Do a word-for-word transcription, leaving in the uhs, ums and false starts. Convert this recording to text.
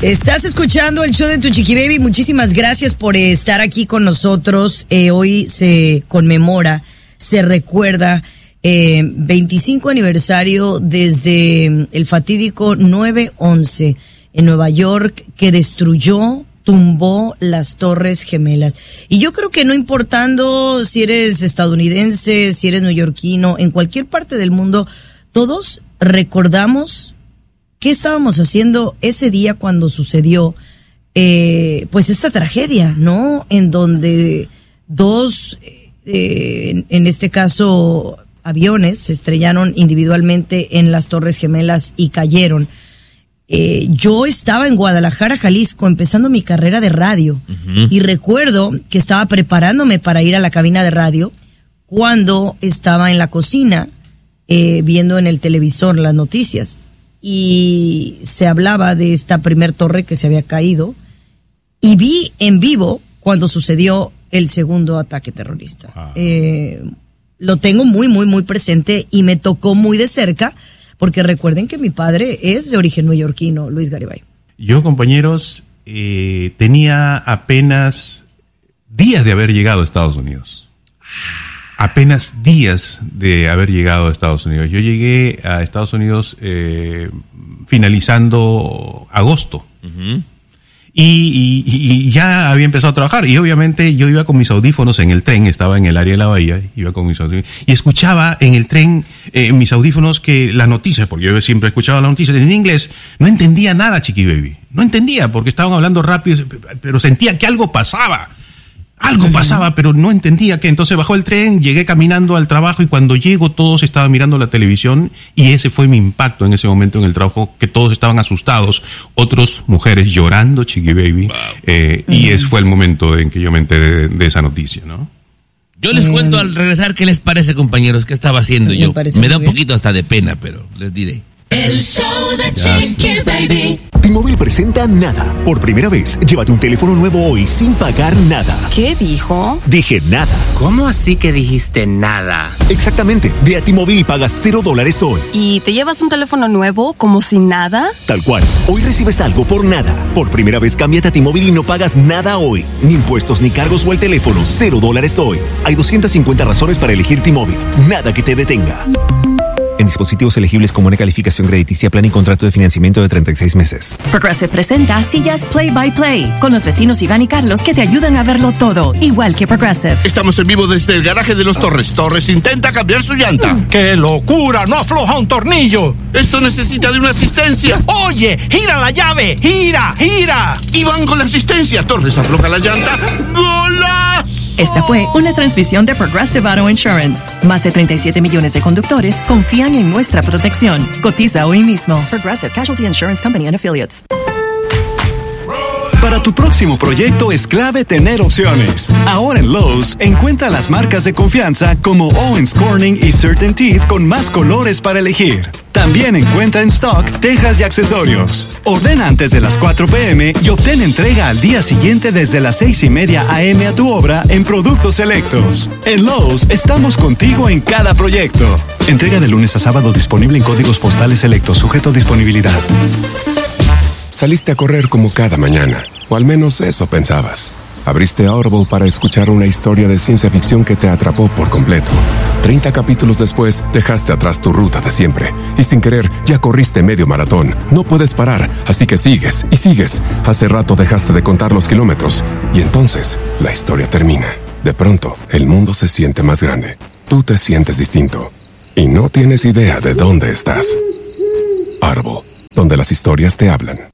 Estás escuchando el show de Tu Chiqui Baby. Muchísimas gracias por estar aquí con nosotros. Eh, hoy se conmemora, se recuerda eh, veinticinco aniversario desde el fatídico nueve once en Nueva York, que destruyó, tumbó las Torres Gemelas. Y yo creo que no importando si eres estadounidense, si eres neoyorquino, en cualquier parte del mundo, todos recordamos qué estábamos haciendo ese día cuando sucedió eh, pues esta tragedia, ¿no? En donde dos, eh, en, en este caso, aviones se estrellaron individualmente en las Torres Gemelas y cayeron. Eh, yo estaba en Guadalajara, Jalisco, empezando mi carrera de radio. Uh-huh. Y recuerdo que estaba preparándome para ir a la cabina de radio cuando estaba en la cocina eh, viendo en el televisor las noticias. Y se hablaba de esta primer torre que se había caído. Y vi en vivo cuando sucedió el segundo ataque terrorista. Wow. Eh, lo tengo muy, muy, muy presente y me tocó muy de cerca. Porque recuerden que mi padre es de origen neoyorquino, Luis Garibay. Yo, compañeros, eh, tenía apenas días de haber llegado a Estados Unidos. Apenas días de haber llegado a Estados Unidos. Yo llegué a Estados Unidos eh, finalizando agosto. Uh-huh. Y, y, y ya había empezado a trabajar. Y obviamente yo iba con mis audífonos en el tren, estaba en el área de la bahía, iba con mis audífonos, y escuchaba en el tren, eh, en mis audífonos, que las noticias, porque yo siempre escuchaba las noticias en inglés, no entendía nada, Chiqui Baby. No entendía, porque estaban hablando rápido, pero sentía que algo pasaba. Algo pasaba, pero no entendía qué. Entonces bajó el tren, llegué caminando al trabajo y cuando llego todos estaban mirando la televisión y ese fue mi impacto en ese momento en el trabajo, que todos estaban asustados, otras mujeres llorando, Chiqui Baby, wow. eh, uh-huh. y ese fue el momento en que yo me enteré de, de esa noticia, ¿no? Yo les um, cuento al regresar qué les parece, compañeros, qué estaba haciendo me yo. Me da un poquito hasta de pena, pero les diré. El show de Chiqui Baby. T-Mobile presenta Nada. Por primera vez, llévate un teléfono nuevo hoy sin pagar nada. ¿Qué dijo? Dije nada. ¿Cómo así que dijiste nada? Exactamente. Ve a T-Mobile y pagas cero dólares hoy. ¿Y te llevas un teléfono nuevo como sin nada? Tal cual. Hoy recibes algo por nada. Por primera vez, cámbiate a T-Mobile y no pagas nada hoy. Ni impuestos ni cargos o el teléfono. Cero dólares hoy. Hay doscientas cincuenta razones para elegir T-Mobile. Nada que te detenga. En dispositivos elegibles con buena calificación crediticia, plan y contrato de financiamiento de treinta y seis meses. Progressive presenta Sillas Play by Play, con los vecinos Iván y Carlos que te ayudan a verlo todo, igual que Progressive. Estamos en vivo desde el garaje de los Torres. Torres intenta cambiar su llanta. ¡Qué locura! ¡No afloja un tornillo! Esto necesita de una asistencia. ¡Oye! ¡Gira la llave! ¡Gira! ¡Gira! Iván con la asistencia. Torres afloja la llanta. ¡Golazo! Esta fue una transmisión de Progressive Auto Insurance. Más de treinta y siete millones de conductores confían en nuestra protección. Cotiza hoy mismo. Progressive Casualty Insurance Company and Affiliates. Para tu próximo proyecto es clave tener opciones. Ahora en Lowe's, encuentra las marcas de confianza como Owens Corning y CertainTeed con más colores para elegir. También encuentra en stock tejas y accesorios. Ordena antes de las cuatro p.m. y obtén entrega al día siguiente desde las seis y media a.m. a tu obra en productos selectos. En Lowe's estamos contigo en cada proyecto. Entrega de lunes a sábado disponible en códigos postales selectos, sujeto a disponibilidad. Saliste a correr como cada mañana, o al menos eso pensabas. Abriste Audible para escuchar una historia de ciencia ficción que te atrapó por completo. Treinta capítulos después, dejaste atrás tu ruta de siempre. Y sin querer, ya corriste medio maratón. No puedes parar, así que sigues y sigues. Hace rato dejaste de contar los kilómetros. Y entonces, la historia termina. De pronto, el mundo se siente más grande. Tú te sientes distinto. Y no tienes idea de dónde estás. Audible, donde las historias te hablan.